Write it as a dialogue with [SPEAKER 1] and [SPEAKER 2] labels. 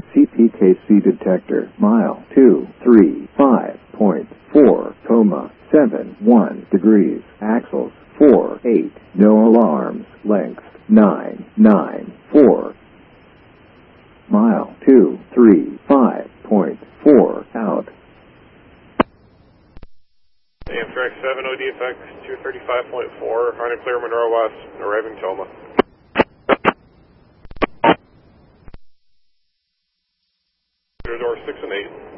[SPEAKER 1] CPKC detector, mile 235.4, 71 degrees, axles 48, no alarms, length 994. Mile 235.4, out.
[SPEAKER 2] Amtrak 7 ODFX 235.4, running clear Monroe West, arriving Toma. Door 6 and 8.